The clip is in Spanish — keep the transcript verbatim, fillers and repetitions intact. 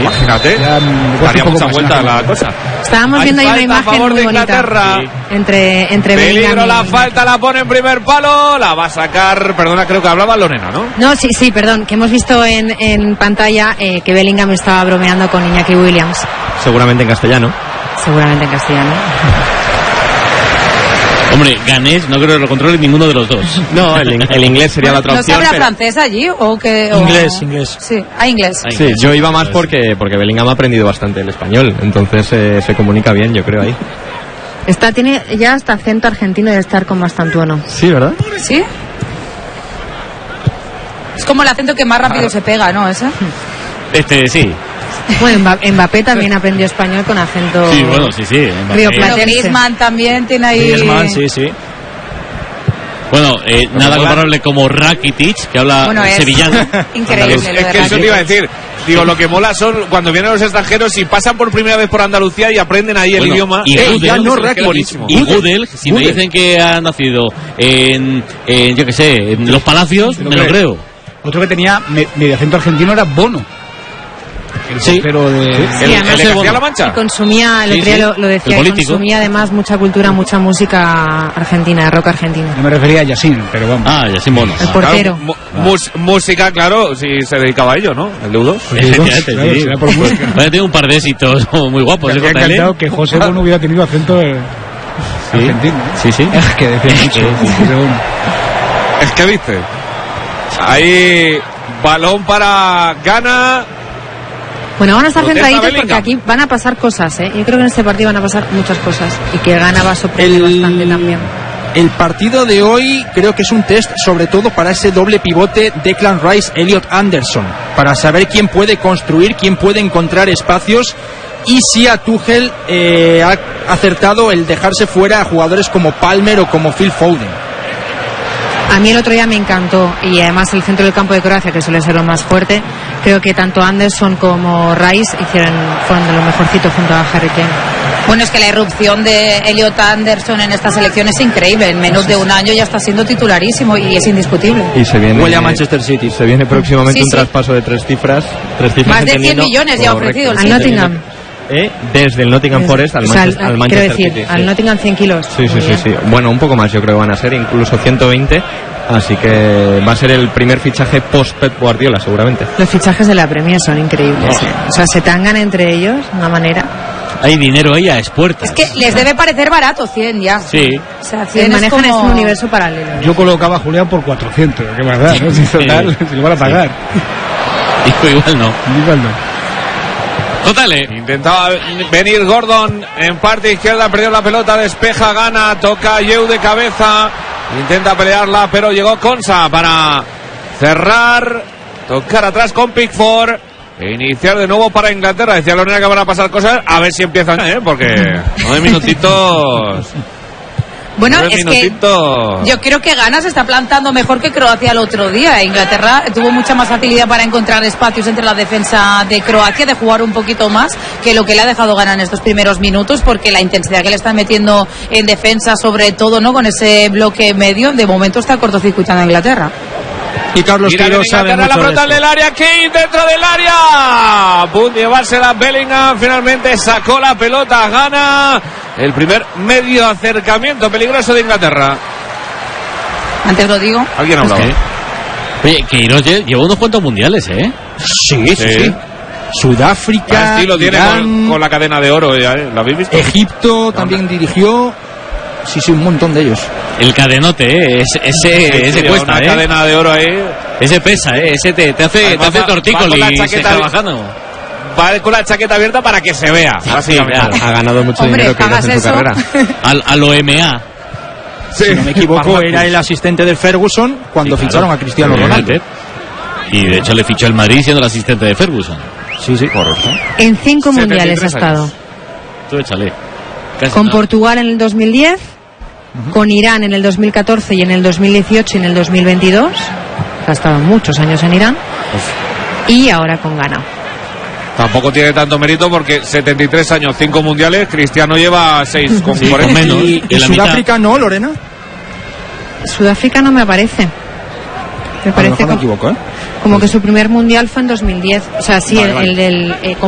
sí. Imagínate, daría mucha vuelta a la cosa. Estábamos Hay viendo ahí una falta a imagen favor muy de bonita Inglaterra. sí. entre, entre Peligro, Bellingham la y... falta la pone en primer palo, la va a sacar, perdona, creo que hablaba Lorena, ¿no? No, sí, sí, perdón, que hemos visto en, en pantalla eh, que Bellingham estaba bromeando con Iñaki Williams. Seguramente en castellano. Seguramente en castellano. Hombre, ganés, no creo que lo controle ninguno de los dos. No, el, el inglés sería la otra ¿No opción. se habla pero... francés allí o que o... Inglés, inglés. Sí, ah, inglés. Ah, Sí, yo iba más porque porque Bellingham ha aprendido bastante el español, entonces eh, se comunica bien, yo creo ahí. Está, tiene ya hasta acento argentino de estar con bastante tono. Sí, ¿verdad? ¿Sí? Es como el acento que más rápido se pega, ¿no? ¿Ese? Este, sí. Bueno, Mbappé también aprendió español con acento Sí, bueno, sí, sí. Mbappé. rioplatense. Pero Griezmann también tiene ahí... Griezmann, sí, sí. Bueno, eh, nada comparable como Rakitic, que habla Bueno, es sevillano. increíble lo de Es que eso te iba a Rakitic. decir. Digo, lo que mola son cuando vienen los extranjeros y pasan por primera vez por Andalucía y aprenden ahí el Bueno, idioma. y Eh, Gudel, ya no, es que Rakitic. buenísimo. Y Gudel, si me dicen que ha nacido en, en yo qué sé, en los Palacios, me lo creo. Otro que tenía me, medio acento argentino era Bono. El Sí. portero de... ¿El, Sí, el además de de Castilla-La Mancha? Y consumía, el Sí, otro día sí, lo, lo decía, el y político. consumía además mucha cultura, mucha música argentina, de rock argentino. No me refería a Yacine, pero vamos. Ah, ya sin bonos. El portero. Claro, mu- mus- música, claro, si se dedicaba a ello, ¿no? El de U dos. Efectivamente, Claro, sí. será por música. Vaya, tiene un par de éxitos muy guapos. Me ¿eh, habría J L? encantado que José Bono hubiera tenido acento eh, argentino. ¿eh? Sí, sí. Es que decía mucho. José Bono. Es que viste. Ahí, balón para Ghana. Bueno, van a estar Protesta centraditos porque Bellingham. aquí van a pasar cosas, ¿eh? Yo creo que en este partido van a pasar muchas cosas y que Ghana va a sorprender El- bastante también. El partido de hoy creo que es un test sobre todo para ese doble pivote Declan Rice, Elliot Anderson, para saber quién puede construir, quién puede encontrar espacios y si a Tuchel eh, ha acertado el dejarse fuera a jugadores como Palmer o como Phil Foden. A mí el otro día me encantó y además el centro del campo de Croacia, que suele ser lo más fuerte, creo que tanto Anderson como Rice hicieron, fueron de lo mejorcito junto a Harry Kane. Bueno, es que la irrupción de Elliot Anderson en esta selección es increíble. En menos de un año ya está siendo titularísimo y es indiscutible. Y se viene Huele a Manchester City. Se viene próximamente Sí, un sí. traspaso de tres cifras, tres cifras Más de cien entendiendo- millones ya ha correcto. ofrecido el Al City. Nottingham. Eh, desde el Nottingham Forest al O sea, Manchester, al Manchester quiero decir, City. al sí. Nottingham cien kilos. Sí, sí, Muy sí, bien. sí. Bueno, un poco más yo creo que van a ser, incluso ciento veinte. Así que va a ser el primer fichaje post Pep Guardiola, seguramente. Los fichajes de la Premier son increíbles. Oh. ¿eh? O sea, se tangan entre ellos de una manera. Hay dinero ahí a expuertas. Es que les debe parecer barato cien ya. Sí. O sea, Se cien es manejan en como... un universo paralelo. Yo colocaba a Julián por cuatrocientos, qué más da, ¿no? Si total, se lo van a pagar. Dijo igual no. Igual no. J L. Intentaba venir Gordon en parte izquierda, perdió la pelota, despeja, gana, toca Yeu de cabeza, intenta pelearla, pero llegó Konsa para cerrar, tocar atrás con Pickford e iniciar de nuevo para Inglaterra. Decía Lorena que van a pasar cosas, a ver si empiezan, ¿eh? Porque nueve minutitos. Bueno, nueve es que minutitos. yo creo que Ghana se está plantando mejor que Croacia el otro día. Inglaterra tuvo mucha más facilidad para encontrar espacios entre la defensa de Croacia, de jugar un poquito más que lo que le ha dejado ganar en estos primeros minutos, porque la intensidad que le están metiendo en defensa, sobre todo, ¿no? Con ese bloque medio, de momento está cortocircuitando a Inglaterra. Y Carlos Mira Queiroz que sabe Inglaterra, mucho la de frontal esto. del área, Kane dentro del área. A punto de llevársela Bellingham, finalmente sacó la pelota, gana el primer medio acercamiento peligroso de Inglaterra. Antes lo digo. ¿Alguien hablaba? Sí. Oye, Queiroz lle- llevó unos cuantos mundiales, ¿eh? Sí, sí, Sí. sí. Sudáfrica, Así lo tiene Irán, con, con la cadena de oro, ya, ¿eh? ¿La habéis visto? Egipto también dirigió. Sí, sí, un montón de ellos. El cadenote, ¿eh? Ese, ese, Sí, ese sí, cuesta, una ¿eh? cadena de oro ahí. Ese pesa, ¿eh? Ese te, te hace, te Además, hace va- va tortícolis con la chaqueta- trabajando. Va con la chaqueta abierta para que se vea. básicamente. claro. Ha ganado mucho Hombre, dinero Queiroz hagas en su eso. carrera. Al, al O M A. Si no me equivoco, era el asistente de Ferguson cuando Sí, claro. ficharon a Cristiano El Ronaldo. United. Y de hecho le fichó el Madrid siendo el asistente de Ferguson. Sí, sí, correcto. En cinco setenta y mundiales ha tres estado. años. Tú échale. Casi Con nada. Portugal en el dos mil diez, con Irán en el dos mil catorce y en el dos mil dieciocho y en el dos mil veintidós. Ha estado muchos años en Irán. Y ahora con Ghana. Tampoco tiene tanto mérito porque setenta y tres años, cinco mundiales, Cristiano lleva seis con Sí, cuarenta. con menos. ¿Y, y En la mitad. Sudáfrica no, Lorena? Sudáfrica no me aparece. Me A lo parece mejor me como, equivoco, ¿eh? como que su primer mundial fue en dos mil diez. O sea, sí, Vale, el, vale. el del... eh,